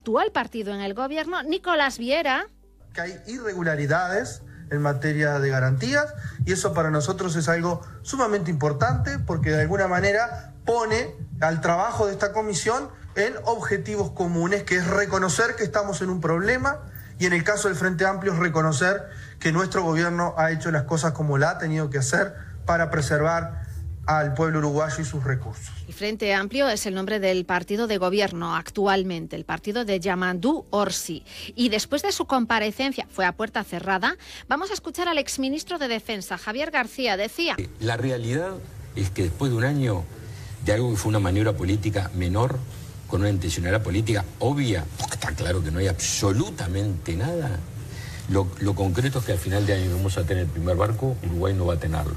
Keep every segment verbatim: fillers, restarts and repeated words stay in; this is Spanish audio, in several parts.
actual partido en el gobierno, Nicolás Viera. Que hay irregularidades en materia de garantías y eso para nosotros es algo sumamente importante porque de alguna manera pone al trabajo de esta comisión en objetivos comunes, que es reconocer que estamos en un problema y en el caso del Frente Amplio es reconocer que nuestro gobierno ha hecho las cosas como la ha tenido que hacer para preservar al pueblo uruguayo y sus recursos. Y Frente Amplio es el nombre del partido de gobierno actualmente, el partido de Yamandú Orsi. Y después de su comparecencia, fue a puerta cerrada, vamos a escuchar al exministro de Defensa, Javier García, decía... La realidad es que después de un año de algo que fue una maniobra política menor, con una intencionalidad política obvia, porque está claro que no hay absolutamente nada, lo, lo concreto es que al final de año vamos a tener el primer barco, Uruguay no va a tenerlo.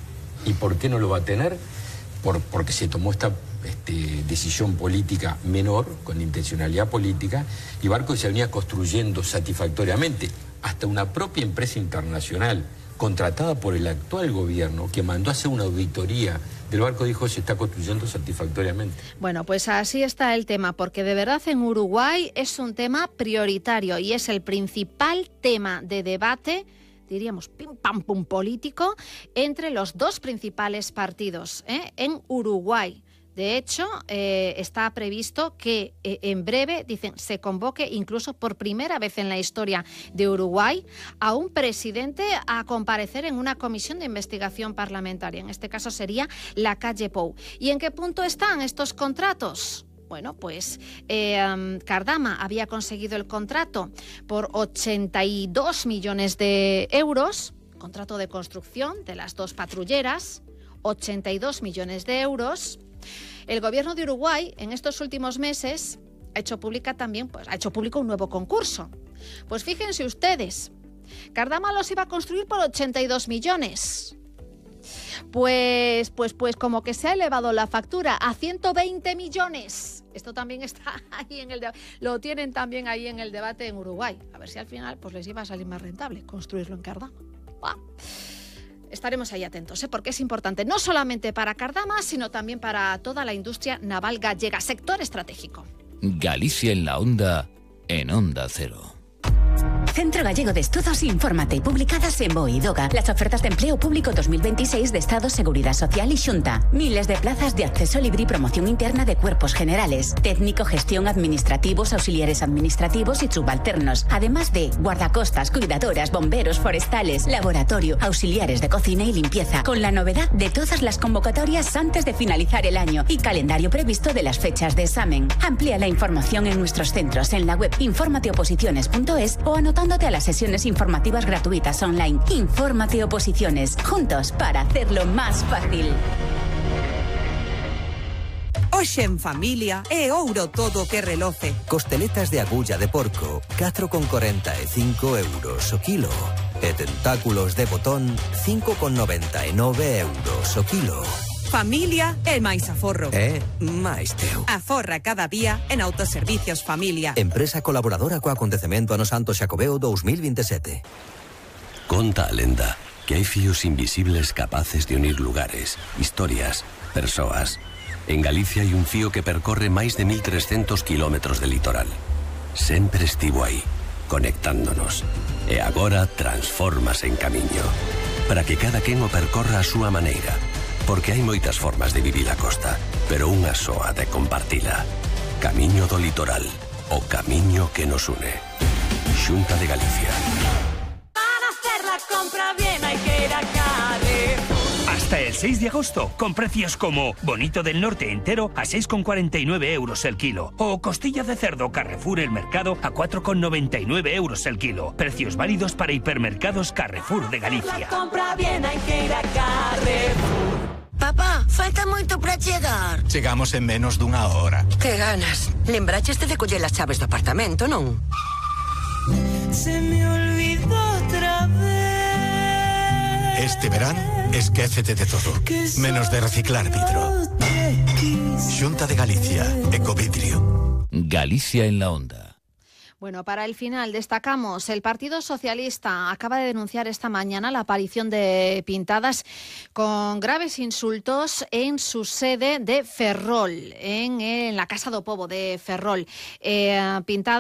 ¿Y por qué no lo va a tener? Por, porque se tomó esta este, decisión política menor, con intencionalidad política, y barco se venía construyendo satisfactoriamente. Hasta una propia empresa internacional, contratada por el actual gobierno, que mandó a hacer una auditoría del barco, dijo se está construyendo satisfactoriamente. Bueno, pues así está el tema, porque de verdad en Uruguay es un tema prioritario y es el principal tema de debate, diríamos pim pam pum político, entre los dos principales partidos ¿eh? en Uruguay. De hecho, eh, está previsto que eh, en breve, dicen, se convoque incluso por primera vez en la historia de Uruguay a un presidente a comparecer en una comisión de investigación parlamentaria. En este caso sería la Calle Pou. ¿Y en qué punto están estos contratos? Bueno, pues eh, um, Cardama había conseguido el contrato por ochenta y dos millones de euros, contrato de construcción de las dos patrulleras, ochenta y dos millones de euros. El gobierno de Uruguay en estos últimos meses ha hecho pública también, pues, ha hecho público un nuevo concurso. Pues fíjense ustedes, Cardama los iba a construir por ochenta y dos millones. Pues, pues, pues como que se ha elevado la factura a ciento veinte millones. Esto también está ahí en el debate, lo tienen también ahí en el debate en Uruguay. A ver si al final pues les iba a salir más rentable construirlo en Cardama. ¡Bah! Estaremos ahí atentos, ¿eh? Porque es importante no solamente para Cardama, sino también para toda la industria naval gallega, sector estratégico. Galicia en la Onda, en Onda Cero. Centro Gallego de Estudos, infórmate. Publicadas en BOE y DOGA. Las ofertas de empleo público dos mil veintiséis de Estado, Seguridad Social y Xunta. Miles de plazas de acceso libre y promoción interna de cuerpos generales. Técnico, gestión, administrativos, auxiliares administrativos y subalternos. Además de guardacostas, cuidadoras, bomberos, forestales, laboratorio, auxiliares de cocina y limpieza. Con la novedad de todas las convocatorias antes de finalizar el año y calendario previsto de las fechas de examen. Amplía la información en nuestros centros en la web infórmateoposiciones punto es o anotándote a las sesiones informativas gratuitas online. Infórmate Oposiciones, juntos para hacerlo más fácil. Hoxe en familia é ouro todo que reloce. Costeletas de agulla de porco, catro con corenta e cinco euros o kilo. E tentáculos de botón, cinco con noventa e nove euros o kilo. Familia é máis aforro. É máis teu. Aforra cada día en Autoservicios Familia. Empresa colaboradora co acontecemento ano Santo Xacobeo dos mil veintisiete. Conta a lenda que hai fíos invisibles capaces de unir lugares, historias, persoas. En Galicia hai un fío que percorre máis de mil trescentos kilómetros de litoral. Sempre estivo aí, conectándonos. E agora transformas en camiño. Para que cada quen o percorra a súa maneira. Porque hai moitas formas de vivir a costa, pero unha soa de compartila. Camiño do litoral, o camiño que nos une. Xunta de Galicia. Para hacer la compra bien hay que ir a Carrefour. Hasta el seis de agosto, con precios como bonito del norte entero a seis con cuarenta y nueve euros el kilo. O costilla de cerdo Carrefour El Mercado a cuatro con noventa y nueve euros el kilo. Precios válidos para hipermercados Carrefour de Galicia. La compra bien hay que ir a Carrefour. Papá, falta moito para chegar. Chegamos en menos dunha hora. Que ganas. Lembraches de coller as chaves do apartamento, non? Se me olvidó otra vez. Este verán, esquécete de todo, menos de reciclar vidro. Xunta de Galicia, Ecovidrio. Galicia en la Onda. Bueno, para el final destacamos, el Partido Socialista acaba de denunciar esta mañana la aparición de pintadas con graves insultos en su sede de Ferrol, en, en la Casa do Pobo de Ferrol. Eh, pintadas